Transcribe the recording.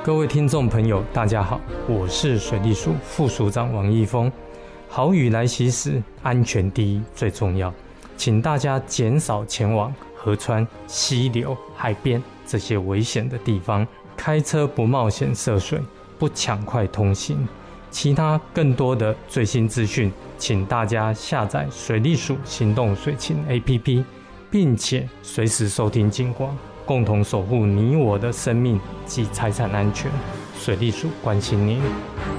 各位听众朋友大家好，我是水利署副署长王义峰。豪雨来袭时，安全第一最重要，请大家减少前往河川、溪流、海边这些危险的地方，开车不冒险涉水，不抢快通行。其他更多的最新资讯，请大家下载水利署行动水情 APP， 并且随时收听警广，共同守护你我的生命及财产安全。水利署关心您。